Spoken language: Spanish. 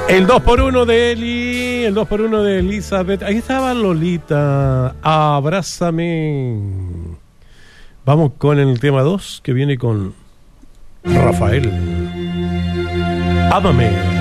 El 2x1 de Eli, el 2x1 de Elizabeth. Ahí estaba Lolita. Abrázame. Vamos con el tema 2 que viene con Rafael. Ámame.